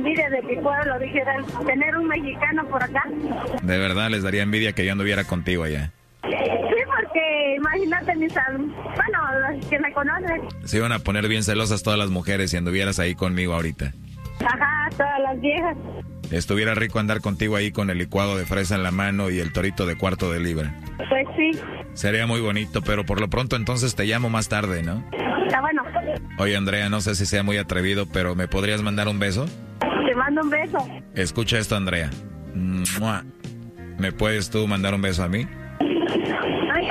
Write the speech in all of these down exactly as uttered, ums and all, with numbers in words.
envidia de mi pueblo, dijera, tener un mexicano por acá. De verdad les daría envidia que yo anduviera contigo allá. Sí, porque imagínate mis, bueno, los que me conocen. Se iban a poner bien celosas todas las mujeres si anduvieras ahí conmigo ahorita. Ajá, todas las viejas. Estuviera rico andar contigo ahí con el licuado de fresa en la mano y el torito de cuarto de libra. Pues sí. Sería muy bonito, pero por lo pronto entonces te llamo más tarde, ¿no? Está bueno. Oye, Andrea, no sé si sea muy atrevido, pero ¿me podrías mandar un beso? Te mando un beso. Escucha esto, Andrea. ¡Mua! ¿Me puedes tú mandar un beso a mí? Ay,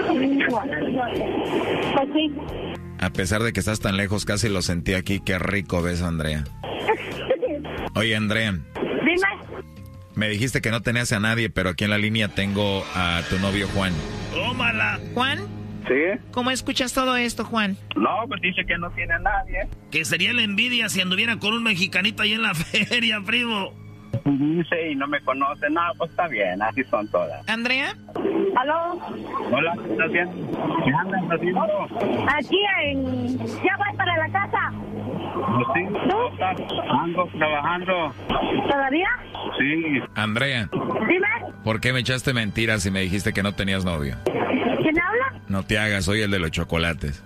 pues sí. A pesar de que estás tan lejos, casi lo sentí aquí. Qué rico beso, Andrea. Oye, Andrea. Dime. Me dijiste que no tenías a nadie, pero aquí en la línea tengo a tu novio Juan. ¡Tómala! ¿Juan? ¿Sí? ¿Cómo escuchas todo esto, Juan? No, pues dice que no tiene a nadie. Que sería la envidia si anduviera con un mexicanito ahí en la feria, primo. Dice y no me conoce. No, pues está bien, así son todas. ¿Andrea? ¿Aló? Hola, ¿qué estás haciendo? ¿Qué andas haciendo? Aquí en... ¿Ya vas para la casa? Pues sí, ¿no? Ando trabajando. ¿Todavía? Sí. Andrea. Dime. ¿Por qué me echaste mentiras y me dijiste que no tenías novio? ¿Quién habla? No te hagas, soy el de los chocolates.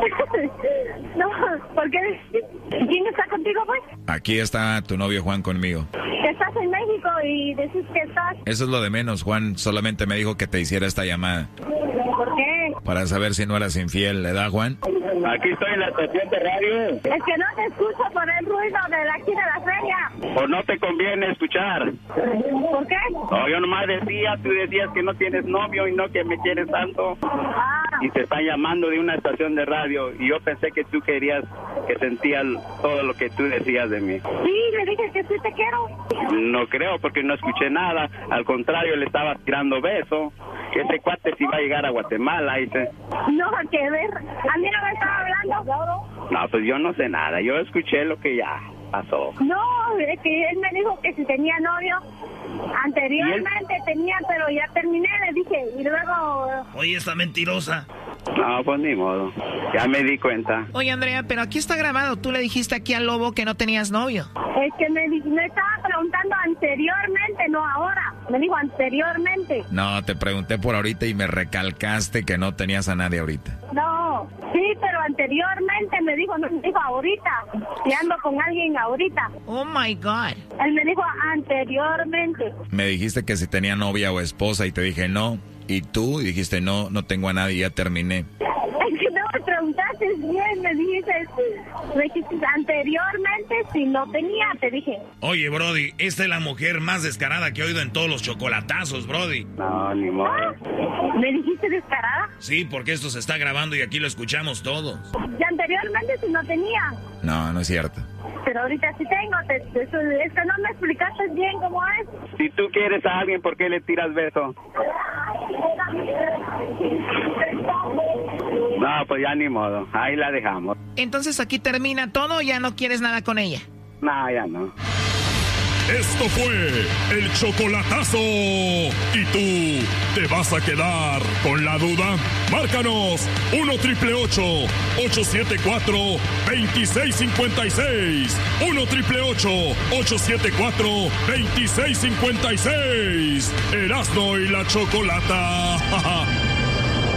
No, ¿por qué? ¿Quién está contigo, pues? Aquí está tu novio Juan conmigo. Estás en México y decís que estás... Eso es lo de menos, Juan. Solamente me dijo que te hiciera esta llamada. ¿Por qué? Para saber si no eras infiel, ¿le da, Juan? Aquí estoy en la estación de radio. Es que no te escucho por el ruido de la, aquí de la feria. ¿O no te conviene escuchar? ¿Por qué? No, yo nomás decía, tú decías que no tienes novio y no que me quieres tanto. Ah. Y te están llamando de una estación de radio. Y yo pensé que tú querías, que sentías todo lo que tú decías de mí. Sí, le dije que sí te quiero. No creo, porque no escuché nada. Al contrario, le estabas tirando beso. Que ese cuate sí va a llegar a Guatemala. Y te... No, que ver. A mí no me estaba hablando. No, pues yo no sé nada. Yo escuché lo que ya pasó. No, es que él me dijo que si tenía novio. Anteriormente tenía, pero ya terminé, le dije. Y luego... Oye, esta mentirosa. No, pues ni modo. Ya me di cuenta. Oye, Andrea, pero aquí está grabado. Tú le dijiste aquí al Lobo que no tenías novio. Es que me, me estaba preguntando anteriormente, no ahora. Me dijo anteriormente. No, te pregunté por ahorita y me recalcaste que no tenías a nadie ahorita. No, sí, pero anteriormente me dijo, no me dijo ahorita. Y ando con alguien ahorita. Oh, my God. Él me dijo anteriormente. Me dijiste que si tenía novia o esposa y te dije no. Y tú dijiste no, no tengo a nadie y ya terminé. Es que no me preguntaste bien, me dices, me dijiste anteriormente si no tenía, te dije. Oye, Brody, esta es la mujer más descarada que he oído en todos los chocolatazos, Brody. No, ni modo. ¿Ah? ¿Me dijiste descarada? Sí, porque esto se está grabando y aquí lo escuchamos todos. Y anteriormente si no tenía. No, no es cierto. Pero ahorita sí tengo, te, te, es que no me explicaste bien cómo es. Si tú quieres a alguien, ¿por qué le tiras beso? No, pues ya ni modo, ahí la dejamos. Entonces aquí termina todo, ¿ya no quieres nada con ella? No, ya no. Esto fue el chocolatazo. ¿Y tú te vas a quedar con la duda? Márcanos uno triple ocho, ocho siete cuatro, dos seis cinco seis. uno triple ocho, ocho siete cuatro, dos seis cinco seis. Erasmo y la Chocolata.